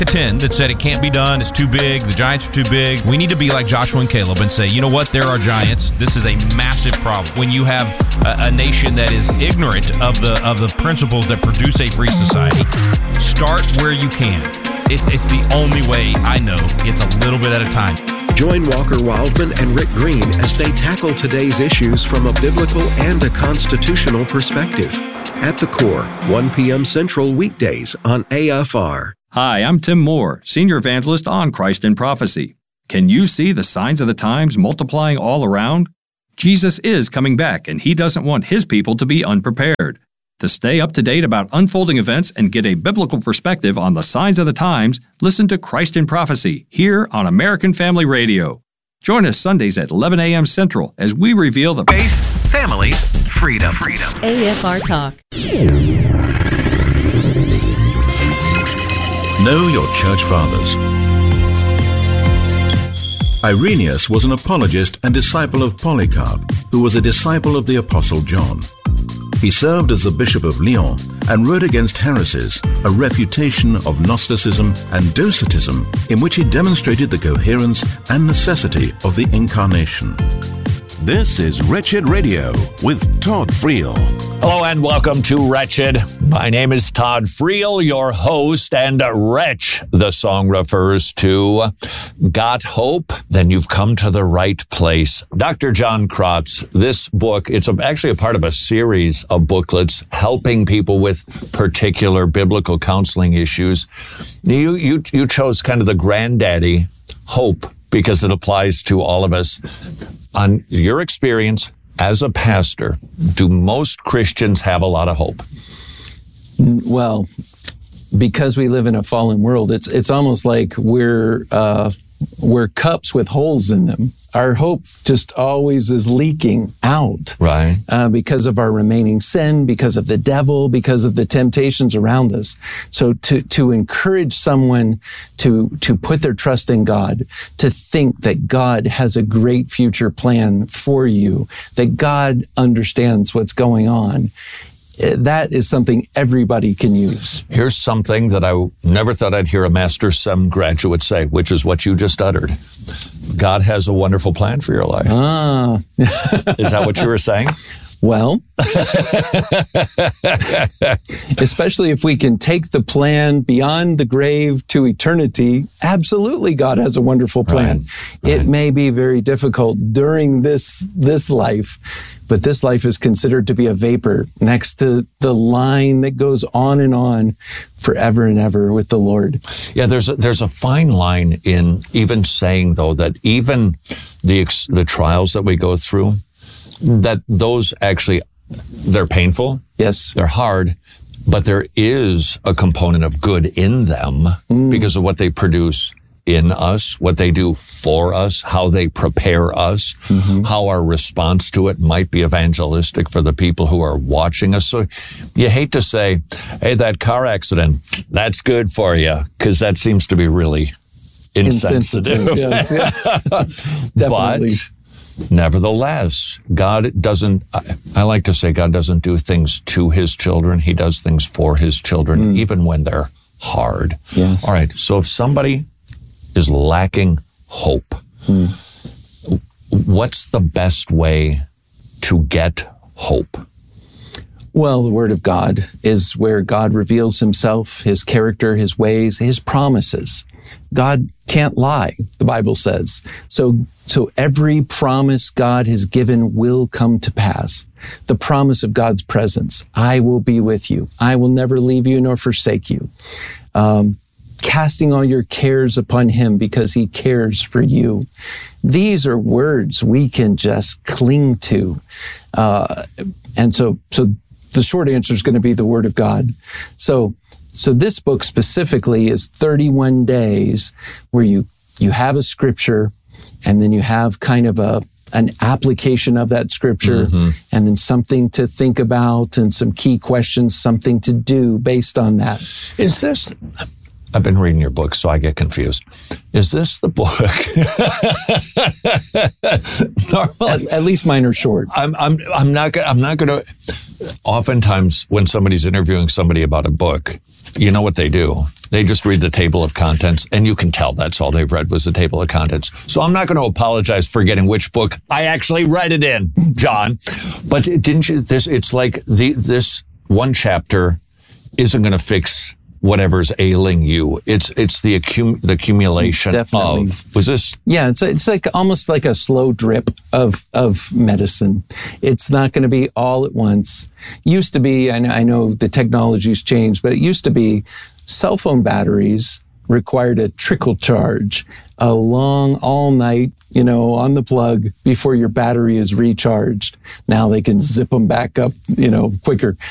That said it can't be done, it's too big, the Giants are too big. We need to be like Joshua and Caleb and say, you know what, there are giants. This is a massive problem. When you have a nation that is ignorant of the principles that produce a free society, start where you can. It's the only way I know. It's a little bit at a time. Join Walker Wildman and Rick Green as they tackle today's issues from a biblical and a constitutional perspective. At the Core, 1 p.m. Central weekdays on AFR. Hi, I'm Tim Moore, Senior Evangelist on Christ in Prophecy. Can you see the signs of the times multiplying all around? Jesus is coming back, and He doesn't want His people to be unprepared. To stay up to date about unfolding events and get a biblical perspective on the signs of the times, listen to Christ in Prophecy here on American Family Radio. Join us Sundays at 11 a.m. Central as we reveal the faith, family, freedom. AFR Talk. Know your church fathers. Irenaeus was an apologist and disciple of Polycarp, who was a disciple of the Apostle John. He served as the Bishop of Lyon and wrote against heresies, a refutation of Gnosticism and Docetism, in which he demonstrated the coherence and necessity of the Incarnation. This is Wretched Radio with Todd Friel. Hello and welcome to Wretched. My name is Todd Friel, your host, and wretch, the song refers to. Got hope? Then you've come to the right place. Dr. John Krotz, this book, it's actually a part of a series of booklets helping people with particular biblical counseling issues. You chose kind of the granddaddy, hope, because it applies to all of us. On your experience as a pastor, do most Christians have a lot of hope? Well, because we live in a fallen world, it's almost like we're cups with holes in them. Our hope just always is leaking out. Right. Because of our remaining sin, because of the devil, because of the temptations around us. So to encourage someone to put their trust in God, to think that God has a great future plan for you, that God understands what's going on, that is something everybody can use. Here's something that I never thought I'd hear a Master Sem graduate say, which is what you just uttered. God has a wonderful plan for your life. Is that what you were saying? Well, especially if we can take the plan beyond the grave to eternity, absolutely God has a wonderful plan. Right. It may be very difficult during this life, but this life is considered to be a vapor next to the line that goes on and on forever and ever with the Lord. Yeah, there's a fine line in even saying, though, that even the trials that we go through, that those actually, they're painful. Yes. They're hard, but there is a component of good in them because of what they produce in us, what they do for us, how they prepare us, how our response to it might be evangelistic for the people who are watching us. So you hate to say, hey, that car accident, that's good for you, because that seems to be really insensitive. Yes, yeah. Definitely. But nevertheless, God doesn't, I like to say God doesn't do things to His children. He does things for His children, even when they're hard. Yes. All right, so if somebody is lacking hope, what's the best way to get hope? Well, the Word of God is where God reveals Himself, His character, His ways, His promises. God can't lie, the Bible says. So every promise God has given will come to pass. The promise of God's presence, I will be with you. I will never leave you nor forsake you. Casting all your cares upon Him because He cares for you. These are words we can just cling to. And so the short answer is going to be the Word of God. So this book specifically is 31 days where you have a scripture and then you have kind of an application of that scripture and then something to think about and some key questions, something to do based on that. Is this... I've been reading your book, so I get confused. Is this the book? At least mine are short. I'm not going to. Oftentimes, when somebody's interviewing somebody about a book, you know what they do? They just read the table of contents, and you can tell that's all they've read was the table of contents. So I'm not going to apologize for getting which book I actually read it in, John. But didn't you? It's like this one chapter isn't going to fix whatever's ailing you. It's the accumulation Definitely. of. Was this? Yeah, it's like almost like a slow drip of medicine. It's not going to be all at once. Used to be, I know the technology's changed, but it used to be cell phone batteries required a trickle charge, a long all night, on the plug before your battery is recharged. Now they can zip them back up, quicker.